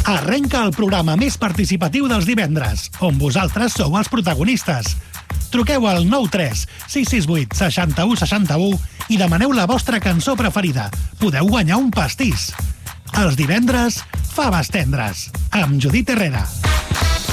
Arrenca el programa més participatiu dels divendres, on vosaltres sou els protagonistes. Truqueu al 93 668 61 61 i demaneu la vostra cançó preferida. Podeu guanyar un pastís. Els divendres, faves tendres, amb Judit Herrera.